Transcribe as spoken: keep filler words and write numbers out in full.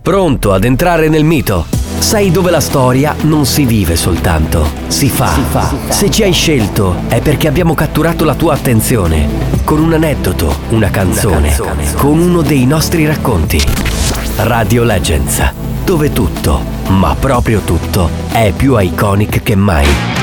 Pronto ad entrare nel mito? Sai dove la storia non si vive soltanto, si fa. Si fa. Se ci hai scelto è perché abbiamo catturato la tua attenzione con un aneddoto, una canzone, una canzone. Con uno dei nostri racconti. Radio Legends, dove tutto, ma proprio tutto, è più iconic che mai.